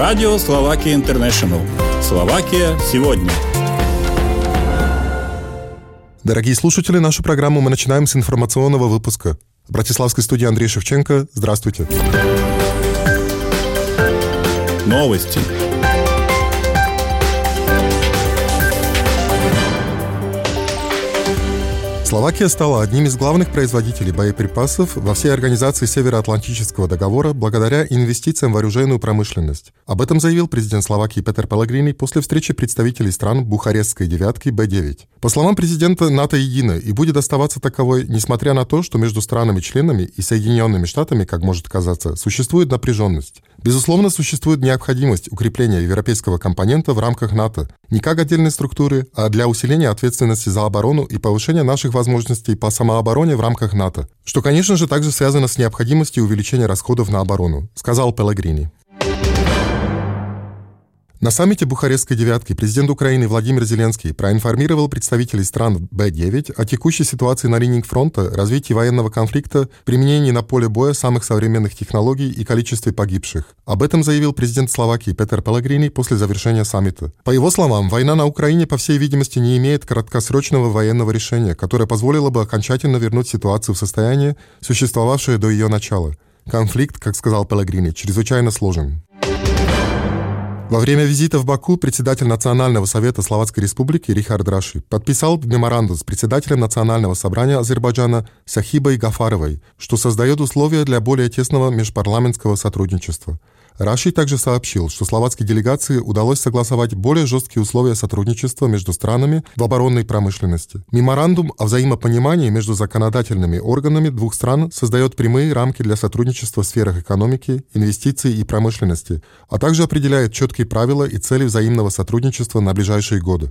Радио Словакия Интернешнл. Словакия сегодня. Дорогие слушатели, нашу программу мы начинаем с информационного выпуска. В Братиславской студии Андрей Шевченко. Здравствуйте. Новости. Словакия стала одним из главных производителей боеприпасов во всей организации Североатлантического договора благодаря инвестициям в оружейную промышленность. Об этом заявил президент Словакии Петер Пелегрини после встречи представителей стран Бухарестской девятки Б9. По словам президента, НАТО едино и будет оставаться таковой, несмотря на то, что между странами-членами и Соединенными Штатами, как может казаться, существует напряженность. Безусловно, существует необходимость укрепления европейского компонента в рамках НАТО, не как отдельной структуры, а для усиления ответственности за оборону и повышения наших возможностей по самообороне в рамках НАТО, что, конечно же, также связано с необходимостью увеличения расходов на оборону, сказал Пелегрини. На саммите Бухарестской девятки президент Украины Владимир Зеленский проинформировал представителей стран Б9 о текущей ситуации на линии фронта, развитии военного конфликта, применении на поле боя самых современных технологий и количестве погибших. Об этом заявил президент Словакии Петер Пелегрини после завершения саммита. По его словам, война на Украине, по всей видимости, не имеет краткосрочного военного решения, которое позволило бы окончательно вернуть ситуацию в состояние, существовавшее до ее начала. Конфликт, как сказал Пелегрини, чрезвычайно сложен. Во время визита в Баку председатель Национального совета Словацкой Республики Рихард Раши подписал меморандум с председателем Национального собрания Азербайджана Сахибой Гафаровой, что создает условия для более тесного межпарламентского сотрудничества. Раши также сообщил, что словацкой делегации удалось согласовать более жесткие условия сотрудничества между странами в оборонной промышленности. Меморандум о взаимопонимании между законодательными органами двух стран создает прямые рамки для сотрудничества в сферах экономики, инвестиций и промышленности, а также определяет четкие правила и цели взаимного сотрудничества на ближайшие годы.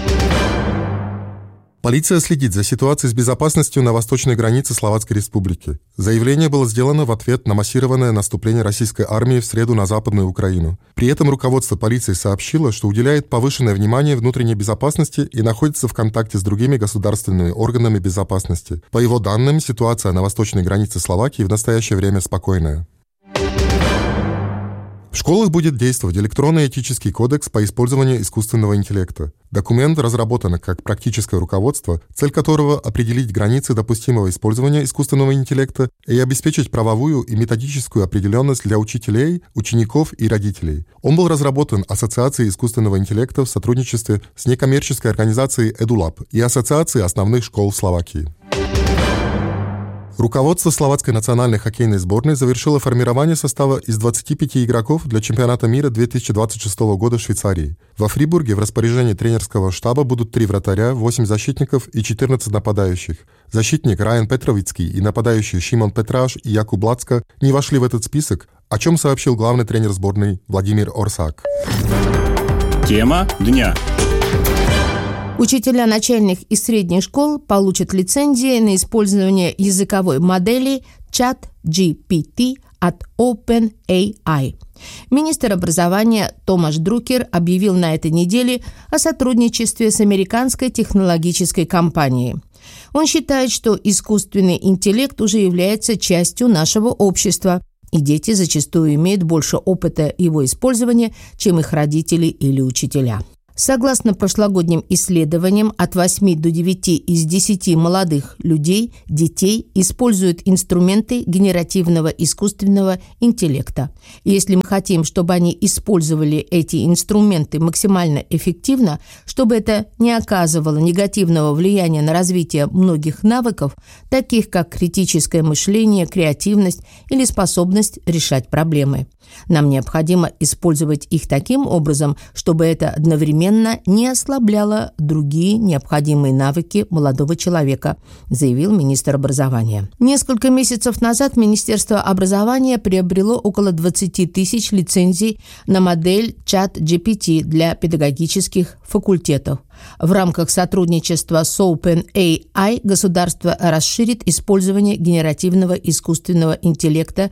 Полиция следит за ситуацией с безопасностью на восточной границе Словацкой Республики. Заявление было сделано в ответ на массированное наступление российской армии в среду на Западную Украину. При этом руководство полиции сообщило, что уделяет повышенное внимание внутренней безопасности и находится в контакте с другими государственными органами безопасности. По его данным, ситуация на восточной границе Словакии в настоящее время спокойная. В школах будет действовать электронный этический кодекс по использованию искусственного интеллекта. Документ разработан как практическое руководство, цель которого – определить границы допустимого использования искусственного интеллекта и обеспечить правовую и методическую определенность для учителей, учеников и родителей. Он был разработан Ассоциацией искусственного интеллекта в сотрудничестве с некоммерческой организацией EduLab и Ассоциацией основных школ в Словакии. Руководство Словацкой национальной хоккейной сборной завершило формирование состава из 25 игроков для чемпионата мира 2026 года в Швейцарии. Во Фрибурге в распоряжении тренерского штаба будут 3 вратаря, 8 защитников и 14 нападающих. Защитник Райан Петровицкий и нападающие Шимон Петраш и Якуб Лацко не вошли в этот список, о чем сообщил главный тренер сборной Владимир Орсак. Тема дня. Учителя начальных и средних школ получат лицензии на использование языковой модели ChatGPT от OpenAI. Министр образования Томаш Друкер объявил на этой неделе о сотрудничестве с американской технологической компанией. Он считает, что искусственный интеллект уже является частью нашего общества, и дети зачастую имеют больше опыта его использования, чем их родители или учителя. Согласно прошлогодним исследованиям, от 8 до 9 из 10 молодых людей, детей, используют инструменты генеративного искусственного интеллекта. Если мы хотим, чтобы они использовали эти инструменты максимально эффективно, чтобы это не оказывало негативного влияния на развитие многих навыков, таких как критическое мышление, креативность или способность решать проблемы, нам необходимо использовать их таким образом, чтобы это одновременно не ослабляло другие необходимые навыки молодого человека, заявил министр образования. Несколько месяцев назад Министерство образования приобрело около 20 тысяч лицензий на модель ChatGPT для педагогических факультетов. В рамках сотрудничества с OpenAI государство расширит использование генеративного искусственного интеллекта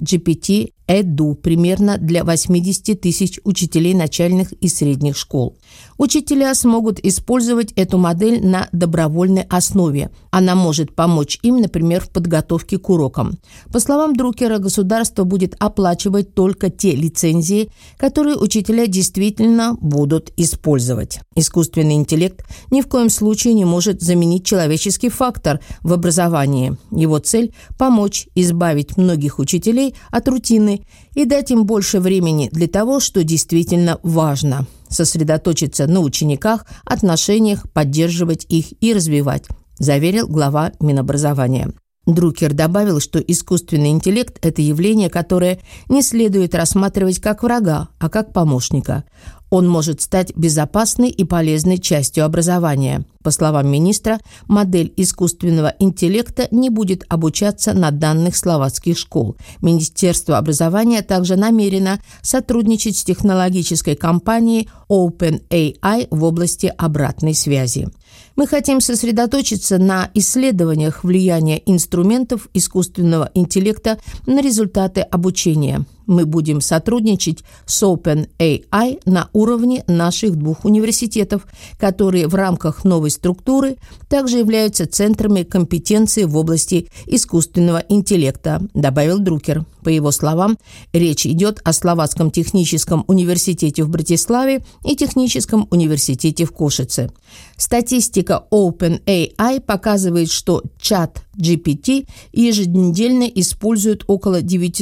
ChatGPT Edu примерно для 80 тысяч учителей начальных и средних школ. Учителя смогут использовать эту модель на добровольной основе. Она может помочь им, например, в подготовке к урокам. По словам Друкера, государство будет оплачивать только те лицензии, которые учителя действительно будут использовать. Искусственный интеллект ни в коем случае не может заменить человеческий фактор в образовании. Его цель – помочь избавить многих учителей от рутины и дать им больше времени для того, что действительно важно – сосредоточиться на учениках, отношениях, поддерживать их и развивать, заверил глава Минобразования. Друкер добавил, что искусственный интеллект – это явление, которое не следует рассматривать как врага, а как помощника. Он может стать безопасной и полезной частью образования. По словам министра, модель искусственного интеллекта не будет обучаться на данных словацких школ. Министерство образования также намерено сотрудничать с технологической компанией OpenAI в области обратной связи. Мы хотим сосредоточиться на исследованиях влияния инструментов искусственного интеллекта на результаты обучения. Мы будем сотрудничать с OpenAI на уровне наших 2 университетов, которые в рамках новой структуры также являются центрами компетенции в области искусственного интеллекта, добавил Друкер. По его словам, речь идет о Словацком техническом университете в Братиславе и Техническом университете в Кошице. Статистика OpenAI показывает, что ChatGPT еженедельно использует около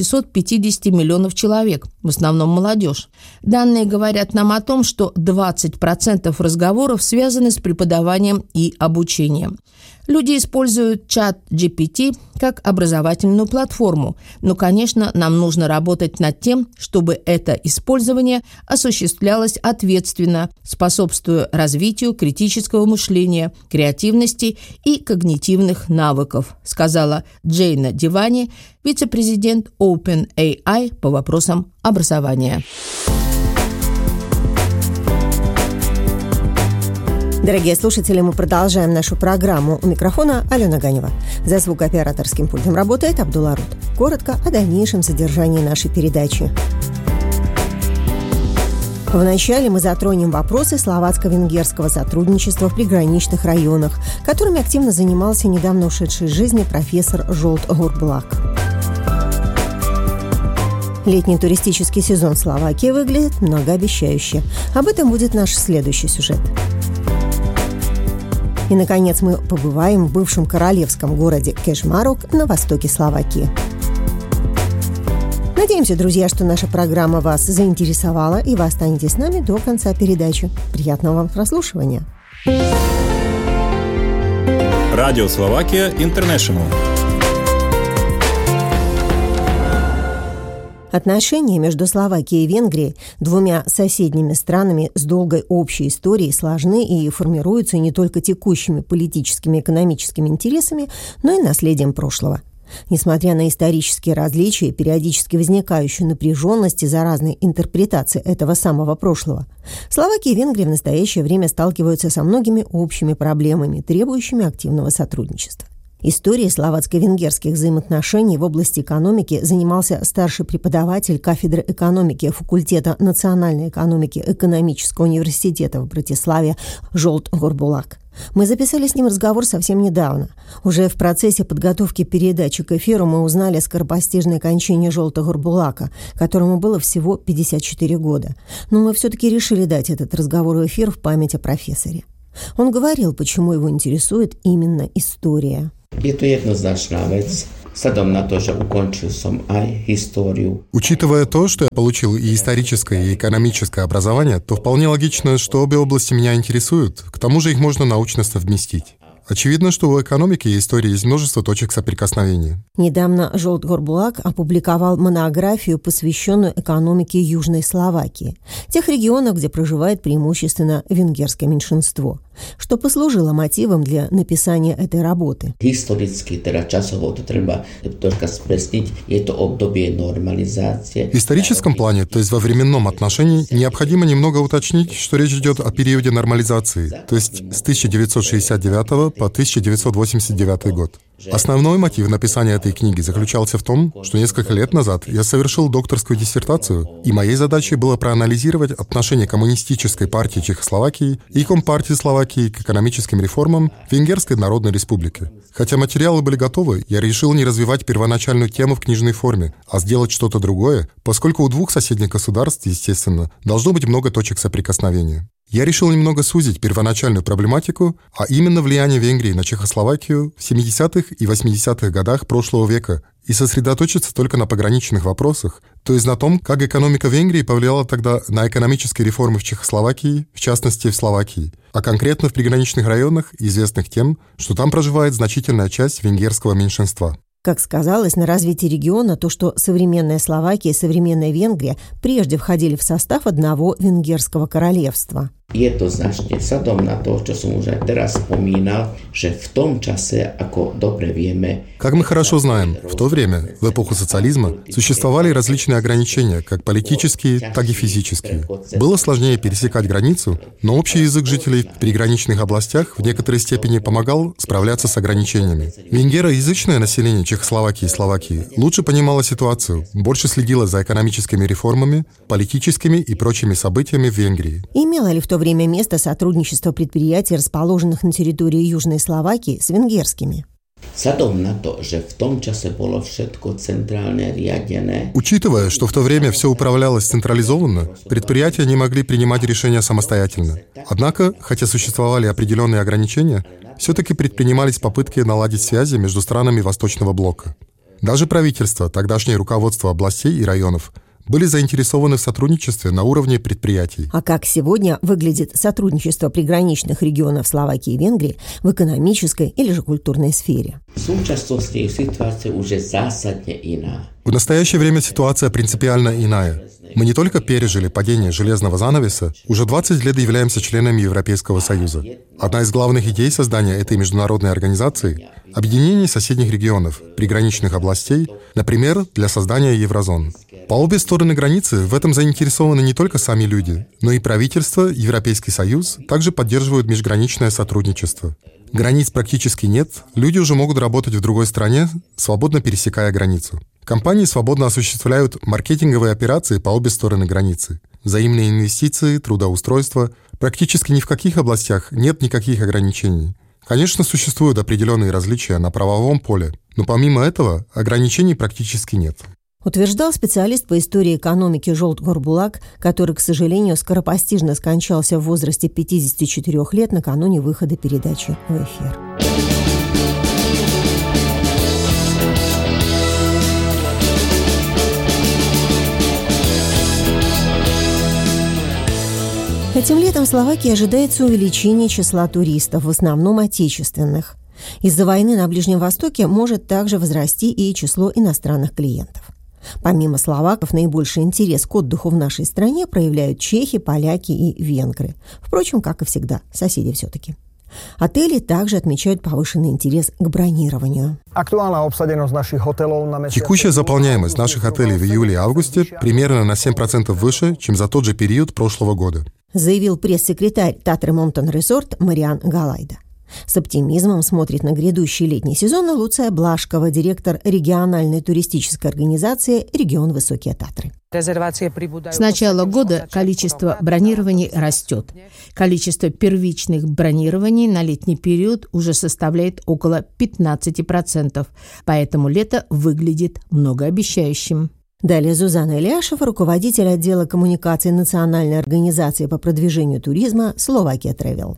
950 миллионов человек, в основном молодежь. Данные говорят нам о том, что 20% разговоров связаны с преподаванием и обучением. Люди используют ChatGPT как образовательную платформу, но, конечно, нам нужно работать над тем, чтобы это использование осуществлялось ответственно, способствуя развитию критического мышления, креативности и когнитивных навыков, сказала Джейна Дивани, вице-президент OpenAI по вопросам образования. Дорогие слушатели, мы продолжаем нашу программу. У микрофона Алена Ганева. За звукооператорским пультом работает Абдулла Рут. Коротко о дальнейшем содержании нашей передачи. Вначале мы затронем вопросы словацко-венгерского сотрудничества в приграничных районах, которыми активно занимался недавно ушедший из жизни профессор Зsolt Horbulák. Летний туристический сезон Словакии выглядит многообещающе. Об этом будет наш следующий сюжет. И, наконец, мы побываем в бывшем королевском городе Кешмарок на востоке Словакии. Надеемся, друзья, что наша программа вас заинтересовала, и вы останетесь с нами до конца передачи. Приятного вам прослушивания. Радио Словакия Интернешнл. Отношения между Словакией и Венгрией, 2 соседними странами с долгой общей историей, сложны и формируются не только текущими политическими и экономическими интересами, но и наследием прошлого. Несмотря на исторические различия и периодически возникающую напряженность из-за разной интерпретации этого самого прошлого, Словакия и Венгрия в настоящее время сталкиваются со многими общими проблемами, требующими активного сотрудничества. Историей словацко-венгерских взаимоотношений в области экономики занимался старший преподаватель кафедры экономики факультета национальной экономики Экономического университета в Братиславе Zsolt Horbulák. Мы записали с ним разговор совсем недавно. Уже в процессе подготовки передачи к эфиру мы узнали о скоропостижной кончине Zsolta Horbuláka, которому было всего 54 года. Но мы все-таки решили дать этот разговор в эфир в память о профессоре. Он говорил, почему его интересует именно история. Je to jednoznačná vec, vzhľadom na to, že ukončil som aj históriu. Учитывая то, что я получил и историческое, и экономическое образование, то вполне логично, что обе области меня интересуют. К тому же их можно научно совместить. Очевидно, что у экономики и истории есть множество точек соприкосновения. Недавно Zsolt Horbulák опубликовал монографию, посвященную экономике Южной Словакии, тех регионов, где проживает преимущественно венгерское меньшинство, что послужило мотивом для написания этой работы. Historicky, teda časovo to treba troška spresniť, je to obdobie normalizácie. В историческом плане, то есть во временном отношении, необходимо немного уточнить, что речь идет о периоде нормализации, то есть с 1969 по 1989 год. Основной мотив написания этой книги заключался в том, что несколько лет назад я совершил докторскую диссертацию, и моей задачей было проанализировать отношение Коммунистической партии Чехословакии и Компартии Словакии к экономическим реформам в Венгерской Народной Республике. Хотя материалы были готовы, я решил не развивать первоначальную тему в книжной форме, а сделать что-то другое, поскольку у двух соседних государств, естественно, должно быть много точек соприкосновения. Я решил немного сузить первоначальную проблематику, а именно влияние Венгрии на Чехословакию в 70-х и 80-х годах прошлого века, и сосредоточиться только на пограничных вопросах, то есть на том, как экономика Венгрии повлияла тогда на экономические реформы в Чехословакии, в частности в Словакии, а конкретно в приграничных районах, известных тем, что там проживает значительная часть венгерского меньшинства. Как сказалось, на развитие региона то, что современная Словакия и современная Венгрия прежде входили в состав одного венгерского королевства. Jednoznačne, vzhľadom na to, čo som už aj teraz spomínal, že v tom čase, ako dobre vieme... Как мы хорошо знаем, в то время, в эпоху социализма, существовали различные ограничения, как политические, так и физические. Было сложнее пересекать границу, но общий язык жителей в приграничных областях в некоторой степени помогал справляться с ограничениями. Венгероязычное население Чехословакии и Словакии лучше понимало ситуацию, больше следило за экономическими реформами, политическими и прочими событиями в Венгрии. Имело ли в то время место сотрудничества предприятий, расположенных на территории Южной Словакии, с венгерскими? Учитывая, что в то время все управлялось централизованно, предприятия не могли принимать решения самостоятельно. Однако, хотя существовали определенные ограничения, все-таки предпринимались попытки наладить связи между странами Восточного блока. Даже правительство, тогдашнее руководство областей и районов были заинтересованы в сотрудничестве на уровне предприятий. А как сегодня выглядит сотрудничество приграничных регионов Словакии и Венгрии в экономической или же культурной сфере? В настоящее время ситуация принципиально иная. Мы не только пережили падение железного занавеса, уже 20 лет являемся членами Европейского Союза. Одна из главных идей создания этой международной организации – объединение соседних регионов, приграничных областей, например, для создания еврозон. По обе стороны границы в этом заинтересованы не только сами люди, но и правительство, Европейский Союз также поддерживают межграничное сотрудничество. Границ практически нет, люди уже могут работать в другой стране, свободно пересекая границу. Компании свободно осуществляют маркетинговые операции по обе стороны границы. Взаимные инвестиции, трудоустройство. Практически ни в каких областях нет никаких ограничений. Конечно, существуют определенные различия на правовом поле, но помимо этого ограничений практически нет. Утверждал специалист по истории экономики Жолт Горбулак, который, к сожалению, скоропостижно скончался в возрасте 54 лет накануне выхода передачи в эфир. Этим летом в Словакии ожидается увеличение числа туристов, в основном отечественных. Из-за войны на Ближнем Востоке может также возрасти и число иностранных клиентов. Помимо словаков, наибольший интерес к отдыху в нашей стране проявляют чехи, поляки и венгры. Впрочем, как и всегда, соседи все-таки. Отели также отмечают повышенный интерес к бронированию. Текущая заполняемость наших отелей в июле и августе примерно на 7% выше, чем за тот же период прошлого года, заявил пресс-секретарь Татры Монтон Резорт Мариан Галайда. С оптимизмом смотрит на грядущий летний сезон Луция Блашкова, директор региональной туристической организации «Регион Высокие Татры». С начала года количество бронирований растет. Количество первичных бронирований на летний период уже составляет около 15%, поэтому лето выглядит многообещающим. Далее Зузана Ильяшева, руководитель отдела коммуникации Национальной организации по продвижению туризма «Словакия Travel».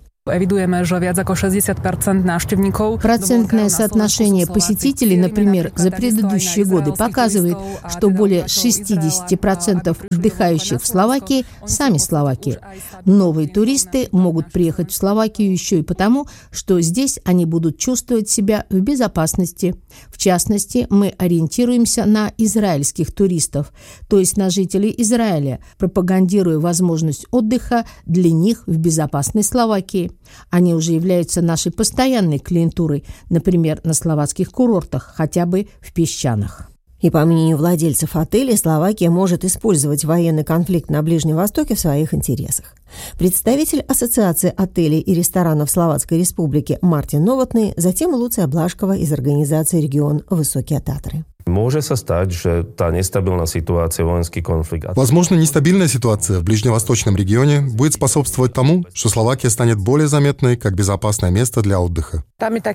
Процентное соотношение посетителей, например, за предыдущие годы показывает, что более 60% отдыхающих в Словакии – сами словаки. Новые туристы могут приехать в Словакию еще и потому, что здесь они будут чувствовать себя в безопасности. В частности, мы ориентируемся на израильских туристов, то есть на жителей Израиля, пропагандируя возможность отдыха для них в безопасной Словакии. Они уже являются нашей постоянной клиентурой, например, на словацких курортах, хотя бы в песчаных. И по мнению владельцев отелей, Словакия может использовать военный конфликт на Ближнем Востоке в своих интересах. Представитель Ассоциации отелей и ресторанов Словацкой Республики Мартин Новотный, затем Луция Блашкова из организации «Регион Высокие Татры». Môže sa stať, že tá nestabilná ситуация, военский конфликт. Возможно, нестабильная ситуация в ближневосточном регионе будет способствовать тому, что Словакия станет более заметной как безопасное место для отдыха.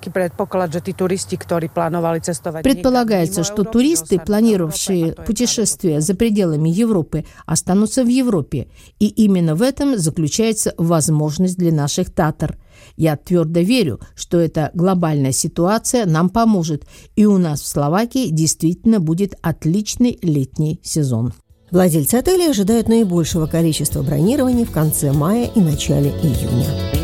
Предполагается, что туристы, планировавшие путешествия за пределами Европы, останутся в Европе. И именно в этом заключается возможность для наших татар. Я твердо верю, что эта глобальная ситуация нам поможет, и у нас в Словакии действительно будет отличный летний сезон. Владельцы отелей ожидают наибольшего количества бронирований в конце мая и начале июня.